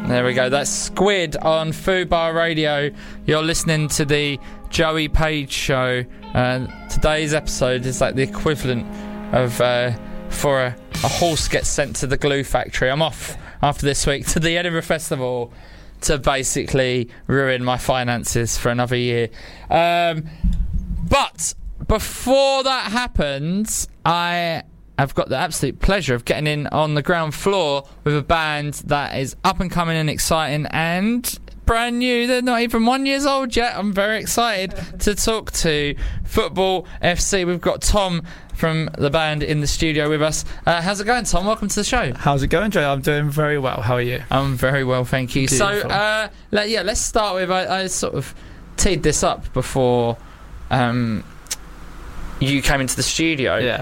There we go. That's Squid on Fubar Radio. You're listening to the Joey Page Show. Today's episode is like the equivalent of for a horse gets sent to the glue factory. I'm off after this week to the Edinburgh Festival to basically ruin my finances for another year. But before that happens, I've got the absolute pleasure of getting in on the ground floor with a band that is up and coming and exciting and brand new. They're not even 1 year old yet. I'm very excited to talk to Football FC. We've got Tom from the band in the studio with us. How's it going, Tom? Welcome to the show. How's it going, Joe? I'm doing very well. How are you? I'm very well, thank you. Beautiful. So, let's start with, I sort of teed this up before you came into the studio. Yeah.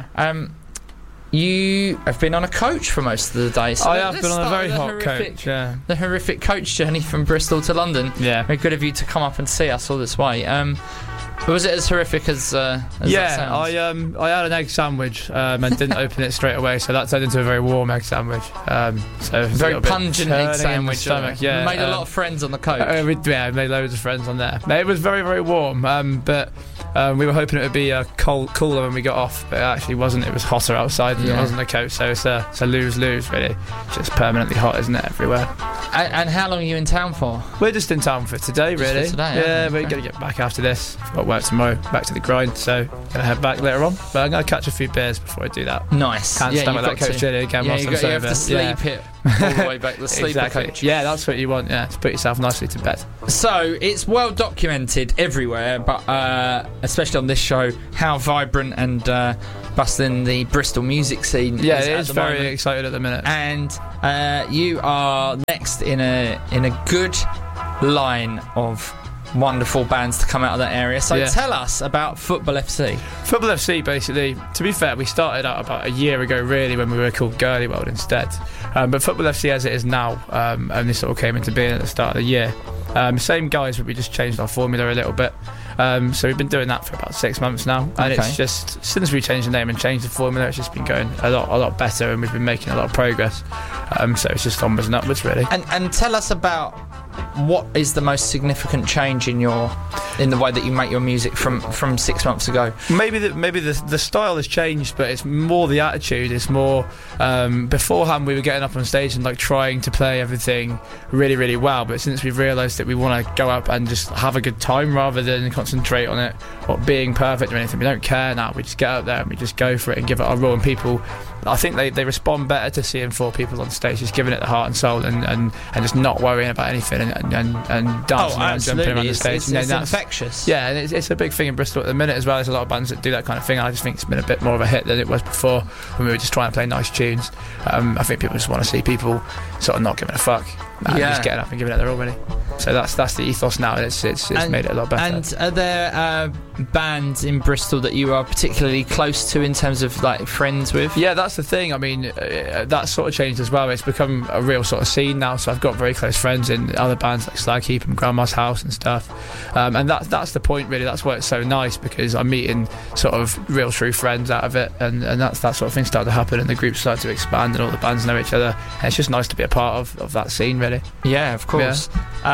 You have been on a coach for most of the day. So I have been on a very hot coach, yeah. The horrific coach journey from Bristol to London. Yeah. Very good of you to come up and see us all this way. Was it as horrific as that sounds? I had an egg sandwich and didn't open it straight away, so that turned into a very warm egg sandwich. So very pungent egg sandwich. Stomach, yeah. Made a lot of friends on the coach. Made loads of friends on there. It was very, very warm, but we were hoping it would be cooler when we got off, but it actually wasn't. It was hotter outside than it was on the coach, so it's a lose-lose, really. It's just permanently hot, isn't it, everywhere? And how long are you in town for? We're just in town for today, really. For today, yeah, we're going to get back after this. I've got work tomorrow, back to the grind, so going to head back later on. But I'm going to catch a few beers before I do that. Nice. Can't stand with that coach journey again whilst I'm sober. You have to sleep it all the way back, the sleeper coach. Yeah, that's what you want, to put yourself nicely to bed. So, it's well documented everywhere, but especially on this show, how vibrant and bustling the Bristol music scene is. Yeah, it is very moment. excited at the minute. And you are next in a good line of wonderful bands to come out of that area. So tell us about Football FC. Football FC, basically, to be fair, we started out about a year ago, really, when we were called Girly World instead. But Football FC, as it is now, only sort of came into being at the start of the year. Same guys, but we just changed our formula a little bit. So we've been doing that for about 6 months now, and it's just, since we changed the name and changed the formula, it's just been going a lot better, and we've been making a lot of progress. So it's just onwards and upwards, really. And tell us about what is the most significant change in the way that you make your music from 6 months ago? Maybe the style has changed, but it's more the attitude. It's more beforehand we were getting up on stage and like trying to play everything really, really well, but since we've realised that we want to go up and just have a good time rather than concentrate on it or being perfect or anything, we don't care now. We just get out there and we just go for it and give it our all, and people, I think they respond better to seeing 4 people on stage just giving it the heart and soul and just not worrying about anything and dancing around, jumping around the stage. It's infectious. Yeah, and it's a big thing in Bristol at the minute as well. There's a lot of bands that do that kind of thing. I just think it's been a bit more of a hit than it was before when we were just trying to play nice tunes. I think people just want to see people sort of not giving a fuck and just getting up and giving it their all, really. So that's the ethos now, and it's made it a lot better. And are there bands in Bristol that you are particularly close to in terms of like friends with? Yeah, that's the thing. I mean, that's sort of changed as well. It's become a real sort of scene now, so I've got very close friends in other bands like Slagheap and Grandma's House and stuff, and that's the point, really. That's why it's so nice, because I'm meeting sort of real true friends out of it, and that sort of thing started to happen, and the groups started to expand and all the bands know each other, and it's just nice to be a part of that scene, really. Yeah, of course.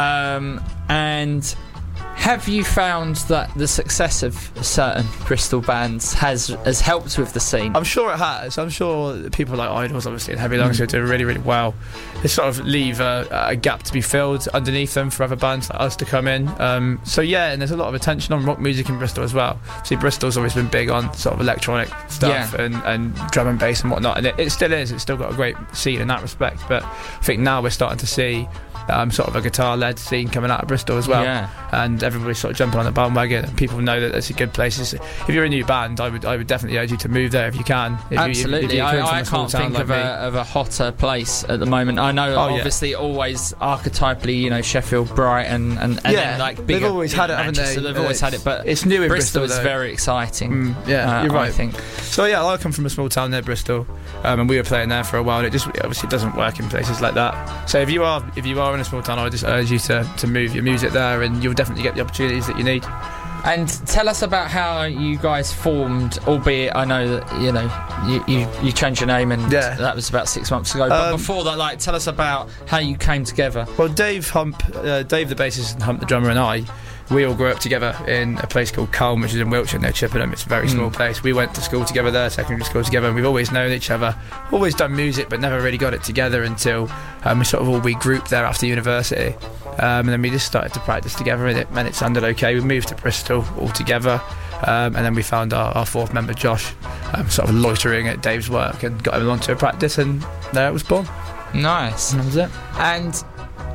And have you found that the success of certain Bristol bands has helped with the scene? I'm sure it has. I'm sure people like Idols, obviously, and Heavy Lungs are doing really, really well. They sort of leave a gap to be filled underneath them for other bands like us to come in. So yeah, and there's a lot of attention on rock music in Bristol as well. See, Bristol's always been big on sort of electronic stuff and drum and bass and whatnot, and it still is. It's still got a great scene in that respect, but I think now we're starting to see sort of a guitar-led scene coming out of Bristol as well, and everybody's sort of jumping on the bandwagon, and people know that it's a good place. If you're a new band, I would definitely urge you to move there if you can. Absolutely. I can't think of a hotter place at the moment. I know, obviously, always archetypally, Sheffield, Brighton, and then like bigger. They've always had it, haven't they? They've always had it, but it's new in Bristol. Bristol Is very exciting. You're right. I think. So yeah, I come from a small town near Bristol, and we were playing there for a while. And it just obviously doesn't work in places like that. So if you are in a small town, I would just urge you to move your music there, and you'll definitely get the opportunities that you need. And tell us about how you guys formed, albeit I know that, you changed your name and that was about 6 months ago. But before that, like, tell us about how you came together. Well, Dave the bassist, and Hump the drummer, and I, we all grew up together in a place called Culm, which is in Wiltshire near Chippenham. It's a very small place. We went to school together there, secondary school together, and we've always known each other, always done music, but never really got it together until we sort of all regrouped there after university. And then we just started to practice together, and it sounded okay. We moved to Bristol all together, and then we found our fourth member, Josh, sort of loitering at Dave's work, and got him along to a practice, and there it was born. Nice. And that was it. And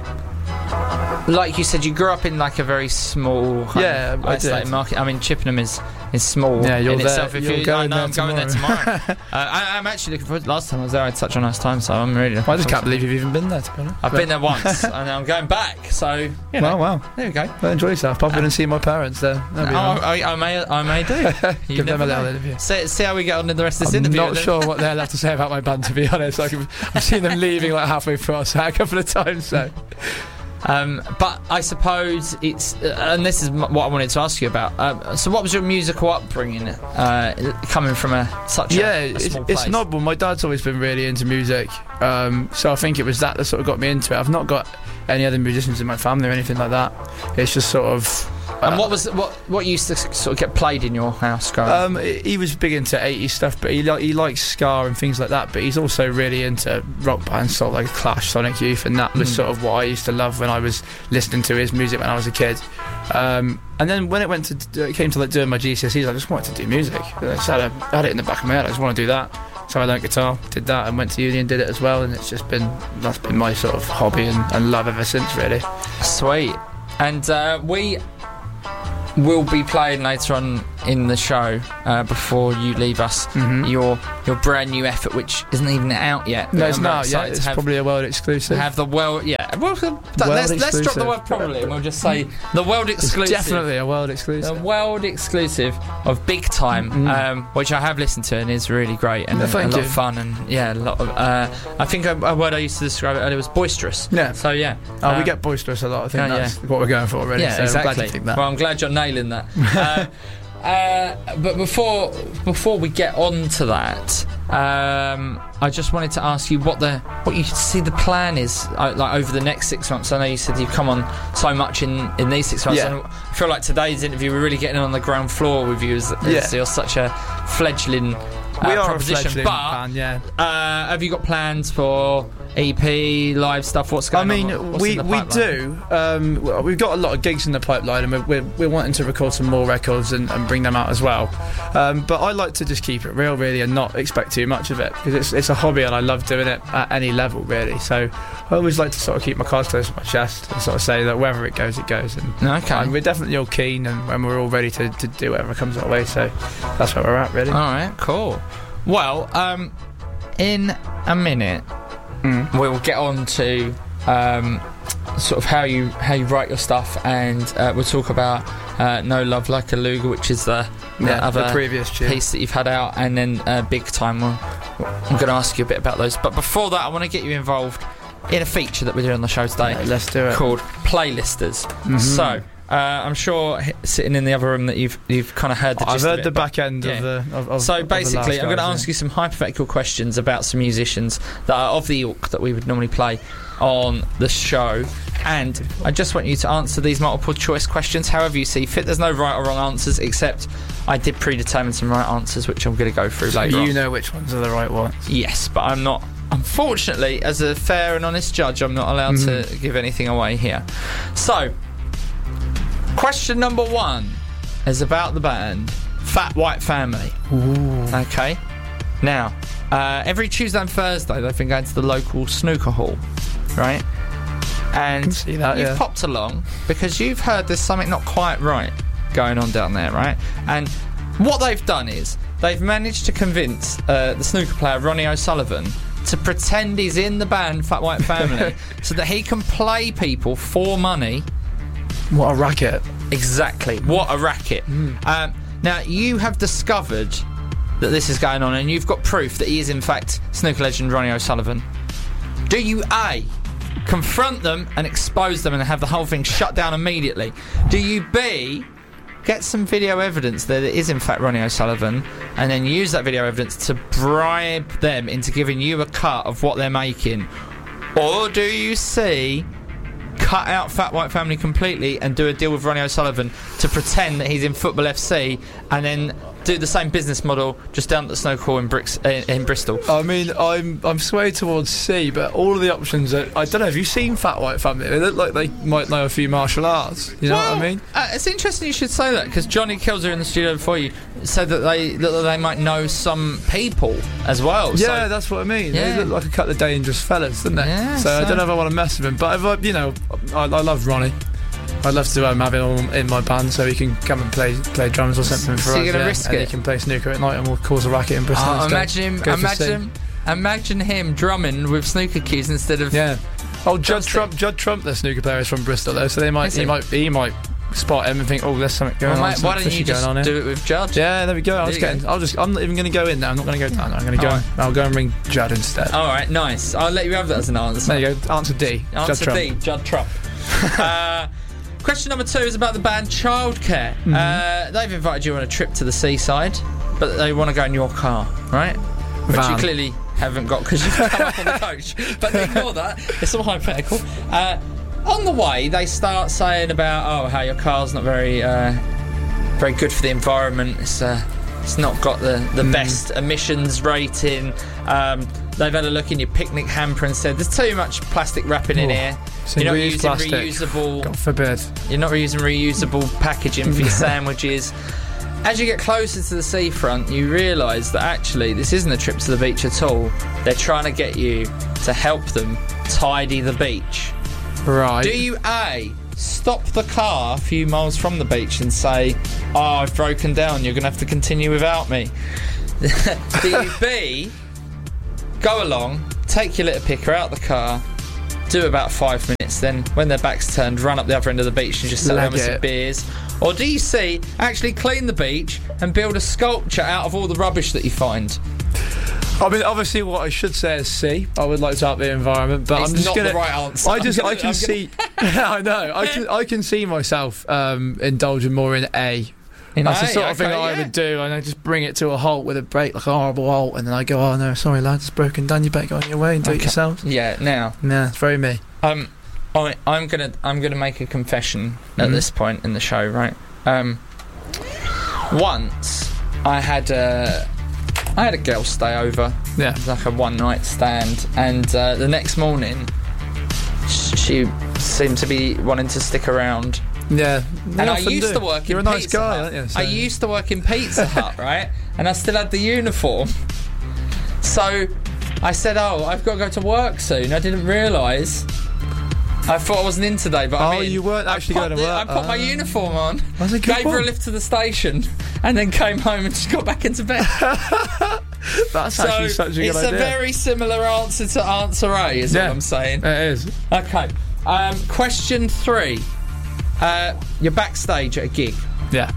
like you said, you grew up in like a very small isolated market. I mean, Chippenham is small in itself. If I'm going there tomorrow. I'm actually looking forward. Last time I was there, I had such a nice time, so I'm really looking I just can't believe you've even been there, to be honest. I've been there once, and I'm going back, so, you know. Wow. There we go. Well, enjoy yourself. Pop in and see my parents there. I may do. Give them a little interview. See how we get on in the rest of this interview. I'm not sure what they'll have to say about my band, to be honest. I've seen them leaving like halfway through our set a couple of times, so... but I suppose it's and this is what I wanted to ask you about. So what was your musical upbringing, coming from such a small place? It's not. Well, my dad's always been really into music, so I think it was that sort of got me into it. I've not got any other musicians in my family or anything like that. It's just sort of... And what used to sort of get played in your house growing up? He was big into 80s stuff, but he likes ska and things like that, but he's also really into rock bands, sort of like Clash, Sonic Youth, and that was sort of what I used to love when I was listening to his music when I was a kid. And then when it came to like doing my GCSEs, I just wanted to do music. I had it in the back of my head, I just want to do that. So I learned guitar, did that, and went to uni and did it as well, and that's been my sort of hobby and love ever since, really. Sweet. And we will be playing later on in the show, before you leave us, your brand new effort, which isn't even out yet. No, it's not yet. It's probably a world exclusive. Let's drop the word probably, and we'll just say the world exclusive. It's definitely a world exclusive. The world exclusive of Big Time, which I have listened to and is really great and a lot of fun, and a lot of. I think a word I used to describe it earlier was boisterous. Yeah. So yeah. We get boisterous a lot. I think that's what we're going for already. Yeah, so exactly. I'm glad you think that. Well, I'm glad you're nailing that. But before we get on to that, I just wanted to ask you what you see the plan is, like over the next 6 months. I know you said you've come on so much in these 6 months, and I feel like today's interview we're really getting on the ground floor with you, as you're such a fledgling proposition. But have you got plans for EP, live stuff? What's going on? We do. We've got a lot of gigs in the pipeline, and we're wanting to record some more records and bring them out as well. But I like to just keep it real, really, and not expect too much of it, because it's a hobby and I love doing it at any level, really. So I always like to sort of keep my cards close to my chest and sort of say that wherever it goes, it goes. And we're definitely all keen, and we're all ready to do whatever comes our way. So that's where we're at, really. All right, cool. Well, in a minute, we'll get on to sort of how you write your stuff, and we'll talk about No Love Like a Luger, which is the other previous piece that you've had out, and then Big Time. I'm going to ask you a bit about those, but before that, I want to get you involved in a feature that we're doing on the show today. Let's do it. Called Playlisters. So. I'm sure sitting in the other room that you've kind of heard the gist I've heard of it, the back end of so basically, I'm going to ask you some hypothetical questions about some musicians that are of the ilk that we would normally play on the show, and I just want you to answer these multiple choice questions however you see fit. There's no right or wrong answers, except I did predetermine some right answers, which I'm going to go through later on. You know which ones are the right ones? Yes, but I'm not. Unfortunately, as a fair and honest judge, I'm not allowed to give anything away here. So, question number 1 is about the band Fat White Family. Ooh. Okay. Now, every Tuesday and Thursday they've been going to the local snooker hall, right? And see that, you've popped along because you've heard there's something not quite right going on down there, right? And what they've done is they've managed to convince the snooker player Ronnie O'Sullivan to pretend he's in the band Fat White Family so that he can play people for money. What a racket. Exactly. What a racket. Now, you have discovered that this is going on, and you've got proof that he is, in fact, snooker legend Ronnie O'Sullivan. Do you, A, confront them and expose them and have the whole thing shut down immediately? Do you, B, get some video evidence that it is in fact Ronnie O'Sullivan, and then use that video evidence to bribe them into giving you a cut of what they're making? Or do you see, cut out Fat White Family completely and do a deal with Ronnie O'Sullivan to pretend that he's in Football FC, and then do the same business model just down at the Snow Hall in Bristol? I mean, I'm swayed towards C, but all of the options are, I don't know, have you seen Fat White Family? They look like they might know a few martial arts. You know what I mean? It's interesting you should say that, because Johnny Kilzer in the studio before you said that they might know some people as well. Yeah, so, that's what I mean. Yeah. They look like a couple of dangerous fellas, don't they? Yeah, so I don't know if I want to mess with him, but if I love Ronnie. I'd love to have him in my band so he can come and play drums or something for us. So you're gonna risk and it? He can play snooker at night and we'll cause a racket in Bristol. Imagine him drumming with snooker keys instead of Judd Trump, the snooker player, is from Bristol though, so he might spot him and think, oh, there's something going on. Why don't you just do it with Judd? Yeah, there we go. I'm not even going to go in now. I'm not going to go down. I'm going to go. I'll go and ring Judd instead. All right, nice. I'll let you have that as an answer. There you go. Answer D. Judd Trump. Question number 2 is about the band Childcare. They've invited you on a trip to the seaside, but they want to go in your car, right? Which you clearly haven't got because you've come up on the coach. But ignore that. It's all hypothetical. On the way, they start saying about how your car's not very good for the environment. It's not got the best emissions rating. They've had a look in your picnic hamper and said there's too much plastic wrapping in here. You're not using reusable. God forbid. You're not using reusable packaging for your sandwiches. As you get closer to the seafront, you realise that actually this isn't a trip to the beach at all. They're trying to get you to help them tidy the beach. Right. Do you A, stop the car a few miles from the beach and say, I've broken down, you're going to have to continue without me? Do you B, go along, take your litter picker out the car, do about 5 minutes, then when their back's turned, run up the other end of the beach and just sit down with some beers? Or do you C, actually clean the beach and build a sculpture out of all the rubbish that you find? I mean, obviously, what I should say is C. I would like to help the environment, but it's I'm just not gonna. The right answer. I can see. I know. I can see myself indulging more in A. That's the sort of thing I would do, and I just bring it to a halt with a brake, like a horrible halt, and then I go, oh no, sorry lads, it's broken down, you better go on your way and do it yourselves. Yeah, now. Nah, it's very me. I'm gonna make a confession at this point in the show, right? Once I had a girl stay over. Yeah. It was like a one night stand, and the next morning she seemed to be wanting to stick around. Yeah, and I used to work in You're a nice Pizza guy, Hut. aren't you? So. I used to work in Pizza Hut, right? And I still had the uniform. So I said, I've got to go to work soon. I didn't realise. I thought I wasn't in today, but I'm in. You weren't actually going to work? I put my uniform on, gave her a lift to the station, and then came home and just got back into bed. That's actually such a good idea. It's a very similar answer to answer A, is what I'm saying. It is. Okay. Question 3. You're backstage at a gig. Yeah.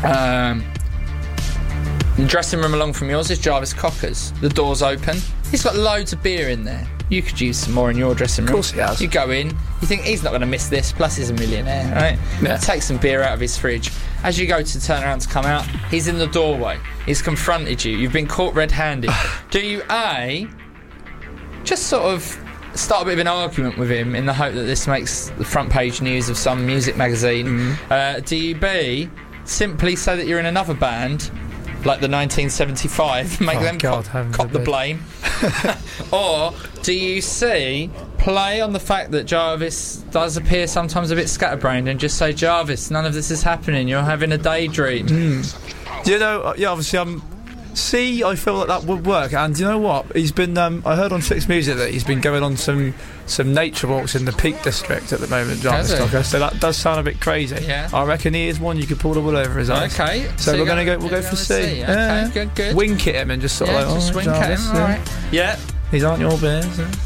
The dressing room along from yours is Jarvis Cocker's. The door's open. He's got loads of beer in there. You could use some more in your dressing room. Of course he has. You go in, you think he's not going to miss this, plus he's a millionaire, right? Yeah. Take some beer out of his fridge. As you go to turn around to come out, he's in the doorway. He's confronted you. You've been caught red-handed. Do you A, just sort of start a bit of an argument with him in the hope that this makes the front page news of some music magazine? Do you B, simply say that you're in another band, like the 1975, make them cop the blame? Or do you C, play on the fact that Jarvis does appear sometimes a bit scatterbrained and just say, Jarvis, none of this is happening, you're having a daydream? You know, obviously C, I feel like that would work, and you know what? He's been. I heard on Six Music that he's been going on some nature walks in the Peak District at the moment, Jarvis Cocker. So that does sound a bit crazy. Yeah. I reckon he is one you could pull the wool over his eyes. Okay. So we're gonna go. We'll go for C. Okay. Good. Wink at him and just sort of like, just wink Jarvis, at him. All right. Yeah. These aren't your beers.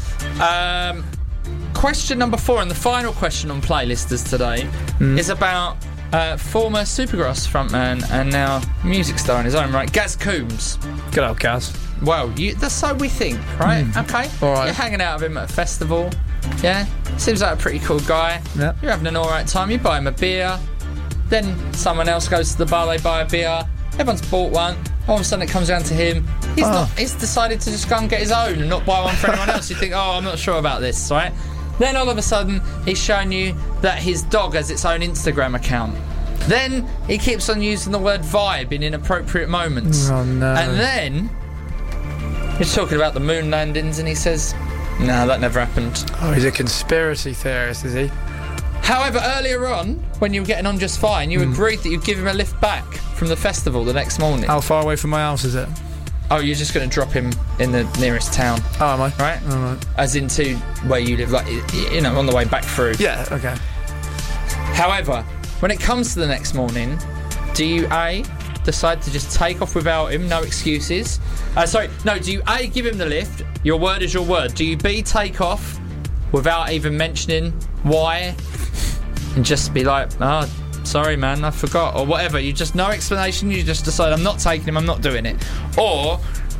Question number 4, and the final question on Playlisters today, is about former Supergrass frontman and now music star in his own right, Gaz Coombs. Good old Gaz. Well, that's so we think, right? Okay. All right. You're hanging out with him at a festival. Yeah. Seems like a pretty cool guy. Yeah. You're having an alright time. You buy him a beer. Then someone else goes to the bar, they buy a beer. Everyone's bought one. All of a sudden it comes down to him. He's decided to just go and get his own and not buy one for anyone else. You think, oh, I'm not sure about this, right? Then all of a sudden he's showing you that his dog has its own Instagram account. Then he keeps on using the word vibe in inappropriate moments. Oh, no. And then he's talking about the moon landings and he says, no, that never happened. Oh, he's a conspiracy theorist, is he? However, earlier on, when you were getting on just fine, you agreed that you'd give him a lift back from the festival the next morning. How far away from my house is it? Oh, you're just going to drop him in the nearest town. Oh, am I? Right? Oh, right. As into where you live, like, you know, on the way back through. Yeah, okay. However, when it comes to the next morning, do you A, decide to just take off without him, no excuses? Do you A, give him the lift, your word is your word. Do you B, take off without even mentioning why? And just be like, oh, sorry man, I forgot, or whatever. You just, no explanation, you just decide, I'm not taking him, I'm not doing it. Or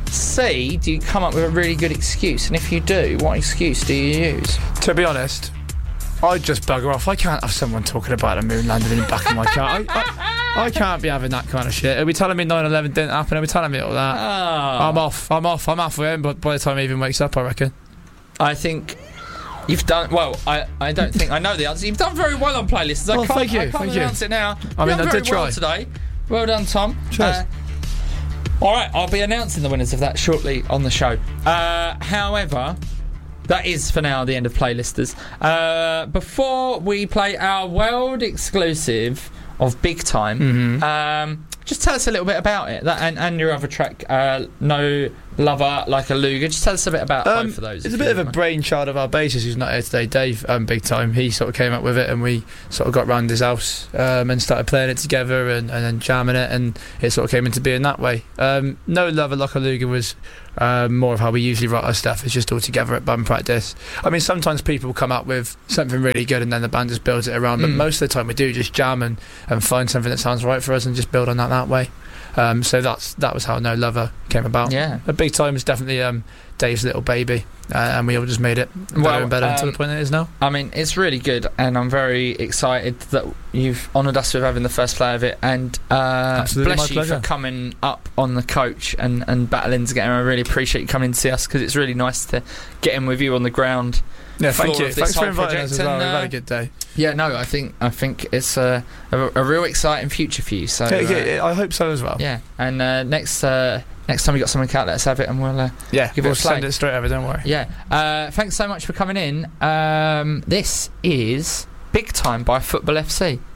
C, do you come up with a really good excuse? And if you do, what excuse do you use? To be honest, I'd just bugger off. I can't have someone talking about a moon landing in the back of my car. I can't be having that kind of shit. Are we telling me 9/11 didn't happen? Are we telling me all that? Oh. I'm off with him, but by the time he even wakes up, I reckon. I think you've done well. I don't think I know the answer. You've done very well on playlists. I thank you. I can't announce it now. I mean, I did well try today. Well done, Tom. Cheers. All right, I'll be announcing the winners of that shortly on the show. However, that is for now the end of Playlisters. Before we play our world exclusive of Big Time, just tell us a little bit about it. That and your other track, No Lover Like a Luger. Just tell us a bit about both of those. It's a bit of a brainchild of our bassist who's not here today, Dave, Big Time. He sort of came up with it and we sort of got round his house and started playing it together and then jamming it, and it sort of came into being that way. No Lover Like a Luger was more of how we usually write our stuff. It's just all together at band practice. I mean, sometimes people come up with something really good and then the band just builds it around, but most of the time we do just jam and find something that sounds right for us and just build on that way. So that was how No Lover came about. Yeah. A Big Time is definitely Dave's little baby, and we all just made it better and better to the point it is now. I mean, it's really good, and I'm very excited that you've honoured us with having the first play of it, and bless you for coming up on the coach and battling to get him. I really appreciate you coming to see us, because it's really nice to get in with you on the ground. Yeah, thank you. Thanks for inviting us as well. We've had a good day. Yeah, no, I think it's a real exciting future for you. So I hope so as well. Yeah, and next time we got something out, let's have it, and we'll give it a play. Send it straight over. Don't worry. Yeah. Thanks so much for coming in. This is Big Time by Football FC.